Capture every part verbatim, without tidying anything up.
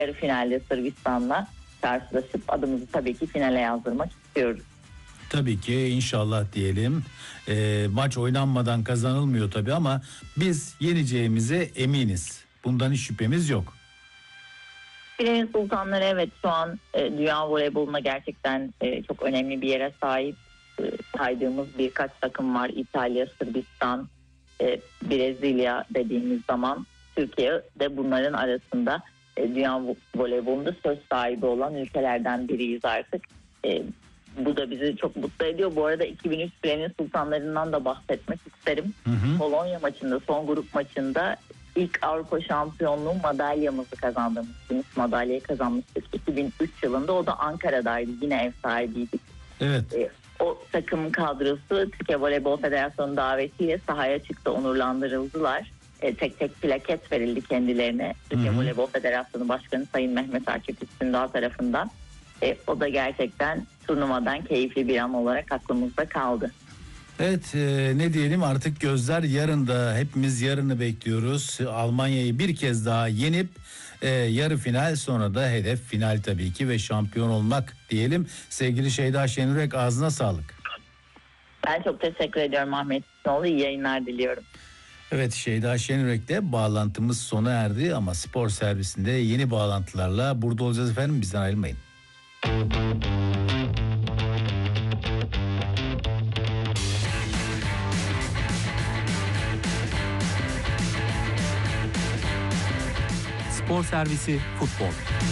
yarı finalde Sırbistan'la karşılaşıp adımızı tabii ki finale yazdırmak istiyoruz. Tabii ki inşallah diyelim. E, maç oynanmadan kazanılmıyor tabii ama biz yeneceğimize eminiz. Bundan hiç şüphemiz yok. Filenin Sultanları evet şu an e, dünya voleyboluna gerçekten e, çok önemli bir yere sahip. E, saydığımız birkaç takım var. İtalya, Sırbistan, e, Brezilya dediğimiz zaman Türkiye de bunların arasında e, dünya voleybolunda söz sahibi olan ülkelerden biriyiz artık. E, bu da bizi çok mutlu ediyor. Bu arada iki bin üç Filenin Sultanlarından da bahsetmek isterim. Hı hı. Polonya maçında, son grup maçında İlk Avrupa şampiyonluğu madalyamızı kazandığımız, gümüş madalyayı kazanmıştık iki bin üç yılında. O da Ankara'daydı. Yine ev sahibiydik. Evet. E, o takım kadrosu Türkiye Voleybol Federasyonu davetiyle sahaya çıktı, onurlandırıldılar. E, tek tek plaket verildi kendilerine. Türkiye Voleybol Federasyonu Başkanı Sayın Mehmet Akif Üstündağ tarafından. E, o da gerçekten turnuvadan keyifli bir an olarak aklımızda kaldı. Evet, e, ne diyelim, artık gözler yarında, hepimiz yarını bekliyoruz. Almanya'yı bir kez daha yenip e, yarı final, sonra da hedef final tabii ki ve şampiyon olmak diyelim. Sevgili Şeyda Şenürek, ağzına sağlık. Ben çok teşekkür ediyorum Ahmet İsmail. İyi yayınlar diliyorum. Evet, Şeyda Şenürek'le bağlantımız sona erdi ama spor servisinde yeni bağlantılarla burada olacağız efendim, bizden ayrılmayın. Spor Servisi Futbol.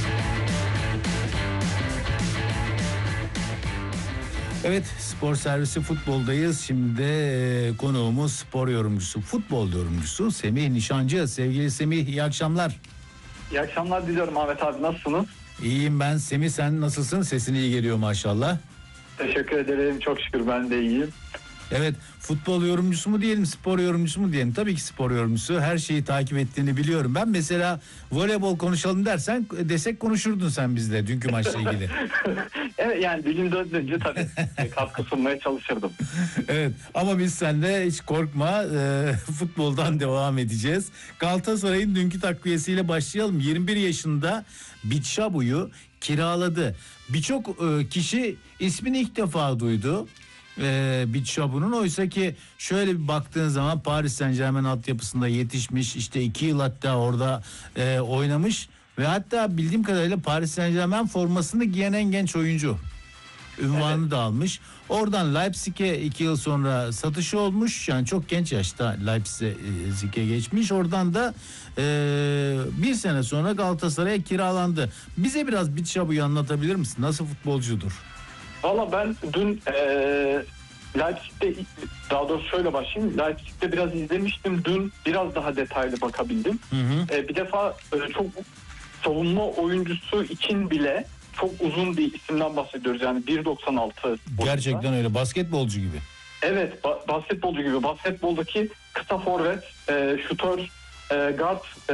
Evet, Spor Servisi Futbol'dayız. Şimdi e, konuğumuz spor yorumcusu, futbol yorumcusu Semih Nişancı. Sevgili Semih, iyi akşamlar. İyi akşamlar diliyorum Ahmet abi, nasılsınız? İyiyim ben. Semih, sen nasılsın? Sesin iyi geliyor maşallah. Teşekkür ederim, çok şükür ben de iyiyim. Evet, futbol yorumcusu mu diyelim, spor yorumcusu mu diyelim? Tabii ki spor yorumcusu. Her şeyi takip ettiğini biliyorum. Ben mesela voleybol konuşalım dersen, desek konuşurdun sen bizle dünkü maçla ilgili. Evet, yani dilim döndüğünce tabii katkı sunmaya çalışırdım. Evet, ama biz seninle hiç korkma, e, futboldan devam edeceğiz. Galatasaray'ın dünkü takviyesiyle başlayalım. yirmi bir yaşında Bitshabu'yu kiraladı. Birçok e, kişi ismini ilk defa duydu. Ee, Bitshabu'nun, oysa ki şöyle bir baktığın zaman Paris Saint-Germain altyapısında yetişmiş, işte iki yıl hatta orada e, oynamış ve hatta bildiğim kadarıyla Paris Saint-Germain formasını giyen en genç oyuncu ünvanını evet. da almış. Oradan Leipzig'e iki yıl sonra satışı olmuş, yani çok genç yaşta Leipzig'e geçmiş. Oradan da e, bir sene sonra Galatasaray'a kiralandı. Bize biraz Bitshabu'yu anlatabilir misin? Nasıl futbolcudur? Valla ben dün e, Leipzig'te, daha doğrusu şöyle başlayayım. Leipzig'te biraz izlemiştim. Dün biraz daha detaylı bakabildim. Hı hı. E, bir defa e, çok savunma oyuncusu için bile çok uzun bir isimden bahsediyoruz. Yani bir doksan altı. Gerçekten boyunda. öyle, basketbolcu gibi. Evet, ba- basketbolcu gibi. Basketboldaki kısa forvet, e, şutör, e, guard e,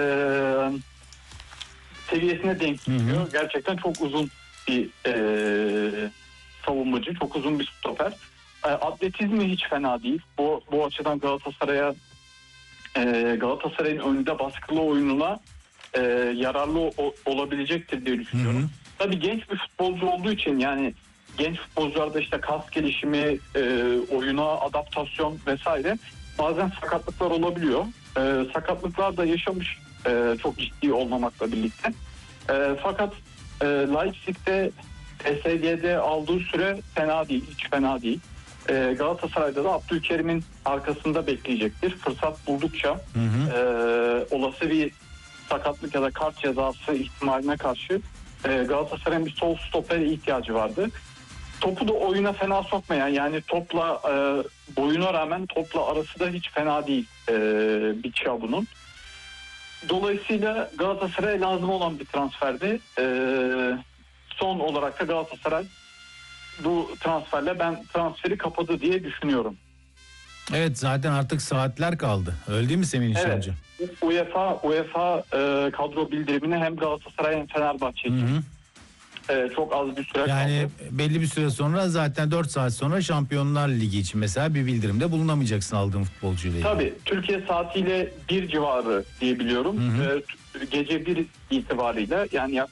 seviyesine denk geliyor. Hı hı. Gerçekten çok uzun bir e, savunmacı, çok uzun bir stoper. E, atletizmi hiç fena değil. Bu bu açıdan Galatasaray'a e, Galatasaray'ın önünde baskılı oyununa e, yararlı o, olabilecektir diye düşünüyorum. Hı hı. Tabii genç bir futbolcu olduğu için, yani genç futbolcularda işte kas gelişimi, e, oyuna adaptasyon vesaire, bazen sakatlıklar olabiliyor. E, sakatlıklar da yaşamış, e, çok ciddi olmamakla birlikte. E, fakat e, Leipzig'te P S G'de aldığı süre fena değil, hiç fena değil. Ee, Galatasaray'da da Abdülkerim'in arkasında bekleyecektir. Fırsat buldukça hı hı. E, olası bir sakatlık ya da kart cezası ihtimaline karşı e, Galatasaray'ın bir sol stopere ihtiyacı vardı. Topu da oyuna fena sokmayan, yani topla e, boyuna rağmen topla arası da hiç fena değil e, Bitshabu'nun. Dolayısıyla Galatasaray'a lazım olan bir transferdi. E, son olarak da Galatasaray bu transferle ben transferi kapadı diye düşünüyorum. Evet, zaten artık saatler kaldı. Öyle değil mi Semih Nişancı? Evet. UEFA UEFA e, kadro bildirimini hem Galatasaray hem Fenerbahçe için e, çok az bir süre yani kaldı. Yani belli bir süre sonra, zaten dört saat sonra Şampiyonlar Ligi için mesela bir bildirimde bulunamayacaksın aldığın futbolcuyla ilgili. Tabii, Türkiye saatiyle bir civarı diye biliyorum. E, gece bir itibariyle, yani